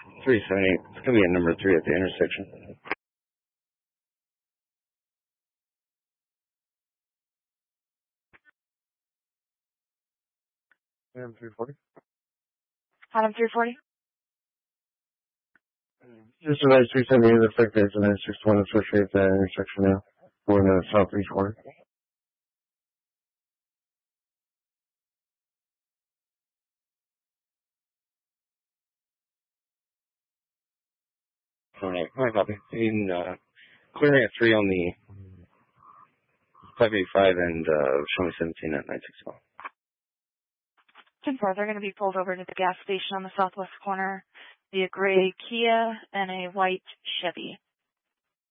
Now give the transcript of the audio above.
378. It's going to be at number 3 at the intersection. Adam 340. Adam 340. Just a nice 378 is affected. It's a nice 61 associated at that intersection now. Going to the southeast corner. Alright, copy. In, clearing at 3 on the 585 and, showing 17 at 961. 10-4, they're going to be pulled over to the gas station on the southwest corner via gray Kia and a white Chevy.